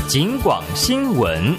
警广新闻。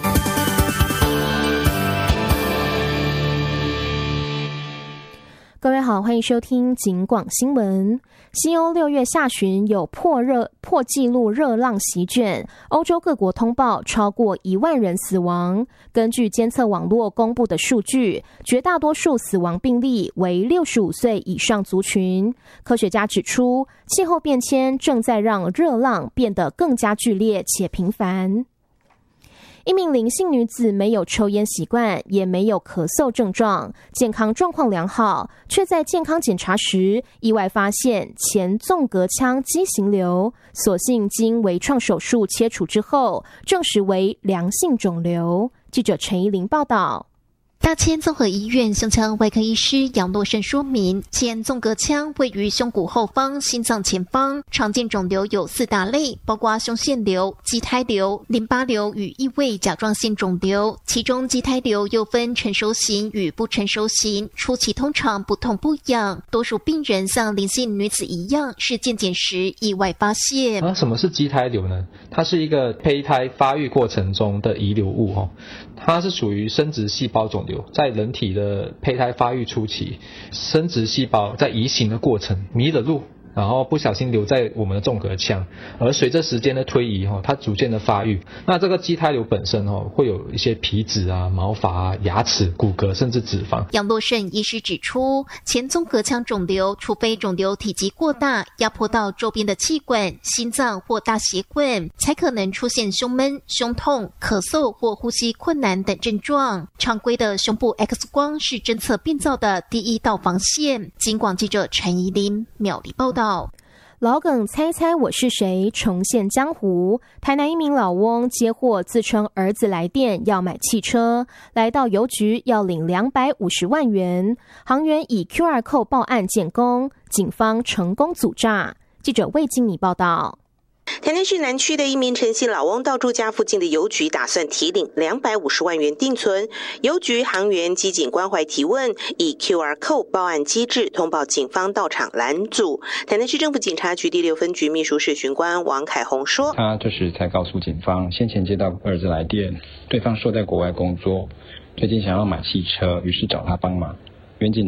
各位好，欢迎收听警广新闻。西欧6月下旬有破纪录热浪席卷，欧洲各国通报超过1万人死亡。根据监测网络公布的数据，绝大多数死亡病例为65岁以上族群。科学家指出，气候变迁正在让热浪变得更加剧烈且频繁。一名林姓女子没有抽烟习惯，也没有咳嗽症状，健康状况良好，却在健康检查时意外发现前纵隔腔畸形瘤，所幸经微创手术切除之后，证实为良性肿瘤。记者陈怡玲报道。 大千综合医院胸腔外科医师杨洛胜说明，前纵隔腔位于胸骨后方、心脏前方，常见肿瘤有4大类，包括胸腺瘤、畸胎瘤、淋巴瘤与异位甲状腺肿瘤。其中畸胎瘤又分成熟型与不成熟型，初期通常不痛不痒，多数病人像林姓女子一样，是健检时意外发现。 什么是畸胎瘤呢？它是一个胚胎发育过程中的遗留物，它是属于生殖细胞肿瘤。在人体的胚胎发育初期，生殖细胞在移行的过程迷了路，然后不小心留在我们的纵隔腔，而随着时间的推移，它逐渐的发育。那这个畸胎瘤本身会有一些皮脂啊、毛发啊、牙齿、骨骼甚至脂肪。 杨洛胜医师指出，前纵隔腔肿瘤，除非肿瘤体积过大，压迫到周边的气管、心脏或大血管，才可能出现胸闷、胸痛、咳嗽或呼吸困难等症状。常规的胸部 X 光是侦测病灶的第一道防线。警广记者陈怡琳苗栗报道。 老梗猜猜我是谁重现江湖。台南一名老翁接获自称儿子来电要买汽车，来到邮局要领250万元，行员以 QR code 报案建功，警方成功阻诈。记者魏经理报道。 台南市南区的一名陈姓老翁到住家附近的邮局，打算提领250万元定存。邮局行员机警关怀提问，以 QR code 报案机制通报警方到场拦阻。台南市政府警察局第6分局秘书室巡官王凯宏说：“ 他这时才告诉警方，先前接到儿子来电，对方说在国外工作，最近想要买汽车，于是找他帮忙。”远警